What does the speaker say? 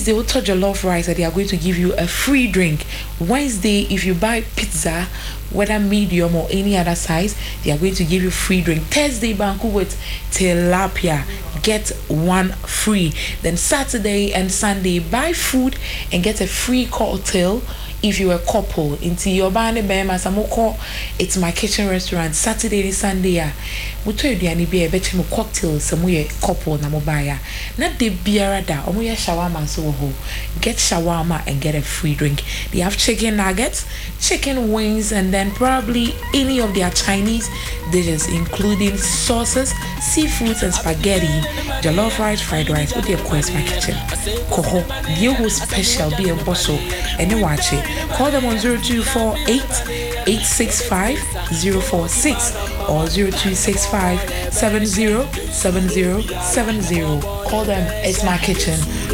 Tuesday, we'll touch jollof rice and they are going to give you a free drink. Wednesday, if you buy pizza, whether medium or any other size, they are going to give you free drink. Thursday, Banku with tilapia, get one free. Then Saturday and Sunday, buy food and get a free cocktail. If you're a couple, into your band, it's my kitchen restaurant. Saturday and Sunday, we told you any be a better cocktail, some way couple namobaya. Not the beerada, or shawarma so ho. Get shawarma and get a free drink. They have chicken nuggets, chicken wings, and then probably any of their Chinese dishes, including sauces, seafoods, and spaghetti, jollof rice, fried rice. What do you call my kitchen? Koho, you who special be a bosso, and you watch it. Call them on 0248-865-046 or 0265-707070. Call them, it's my kitchen.